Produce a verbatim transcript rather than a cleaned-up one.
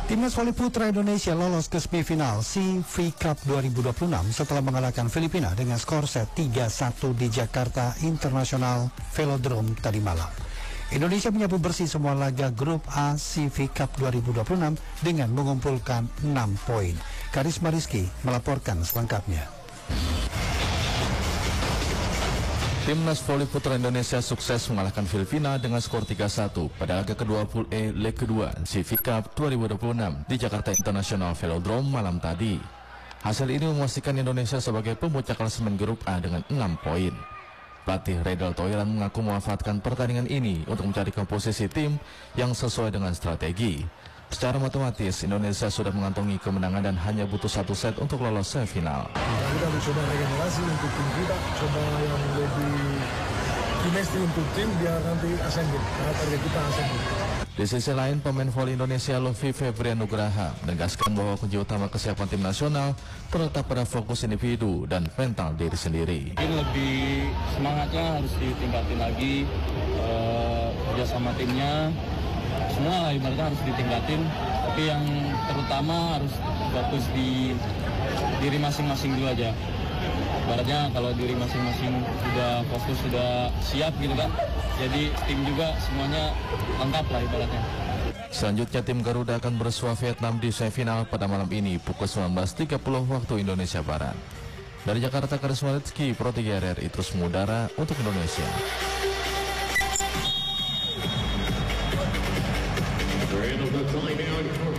Timnas voli putra Indonesia lolos ke semifinal C V Cup dua ribu dua puluh enam setelah mengalahkan Filipina dengan skor set tiga satu di Jakarta International Velodrome tadi malam. Indonesia menyapu bersih semua laga grup A C V Cup dua ribu dua puluh enam dengan mengumpulkan enam poin. Karisma Rizky melaporkan selengkapnya. Timnas voli putra Indonesia sukses mengalahkan Filipina dengan skor tiga satu pada laga kedua Pool E leg kedua C V Cup dua ribu dua puluh enam di Jakarta International Velodrome malam tadi. Hasil ini memastikan Indonesia sebagai pemuncak klasemen grup A dengan enam poin. Pelatih Redal Toiran mengaku memanfaatkan pertandingan ini untuk mencari komposisi tim yang sesuai dengan strategi. Secara matematis, Indonesia sudah mengantongi kemenangan dan hanya butuh satu set untuk lolos semifinal. Kita harus coba regenerasi untuk tim kita, coba yang lebih finesse untuk tim biar nanti Asian Games, karena target kita Asian Games. Di sisi lain, pemain voli Indonesia Luffy Febrian Nugraha menegaskan bahwa kunci utama kesiapan tim nasional terletak pada fokus individu dan mental diri sendiri. Mungkin lebih semangatnya harus ditingkatin lagi, uh, kerja sama timnya. Semua lah ibaratnya harus ditingkatin, tapi yang terutama harus fokus di diri masing-masing dulu aja. Ibaratnya kalau diri masing-masing sudah fokus, sudah siap gitu kan, jadi tim juga semuanya lengkap lah ibaratnya. Selanjutnya tim Garuda akan bersua Vietnam di semifinal pada malam ini pukul sembilan belas tiga puluh waktu Indonesia Barat. Dari Jakarta, Karisma Rizky, Pro tiga R R I terus mengudara untuk Indonesia. We're able to find out